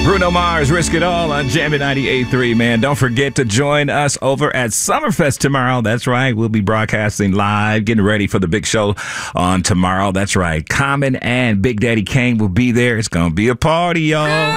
Bruno Mars, Risk It All on Jammin' 98.3, man. Don't forget to join us over at Summerfest tomorrow. That's right. We'll be broadcasting live, getting ready for the big show on tomorrow. That's right. Common and Big Daddy Kane will be there. It's going to be a party, y'all.